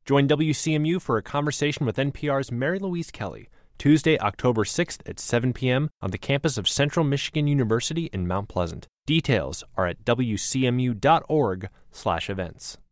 Join WCMU for a conversation with NPR's Mary Louise Kelly, Tuesday, October 6th at 7 p.m. on the campus of Central Michigan University in Mount Pleasant. Details are at wcmu.org/events.